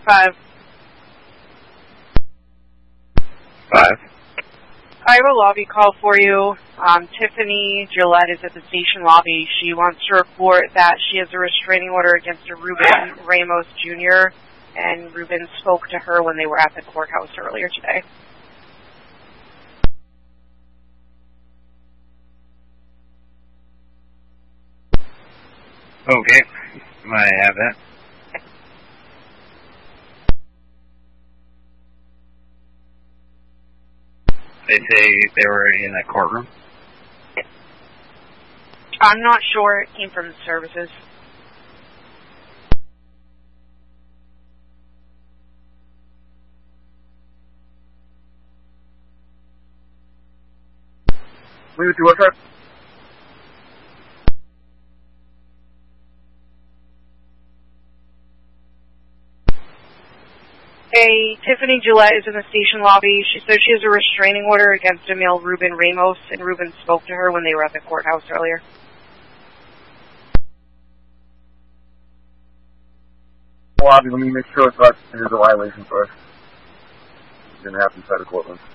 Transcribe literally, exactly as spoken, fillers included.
Five. Five. I have a lobby call for you. Um, Tiffany Gillette is at the station lobby. She wants to report that she has a restraining order against a Ruben Ramos Junior, and Ruben spoke to her when they were at the courthouse earlier today. Okay. I have that. They say they were in that courtroom? I'm not sure. It came from the services. Leave it to us, sir. Hey, Tiffany Gillette is in the station lobby. She says she has a restraining order against a male Ruben Ramos, and Ruben spoke to her when they were at the courthouse earlier. Lobby, let me make sure it's not, there's a violation first. It's going to happen inside the courtroom.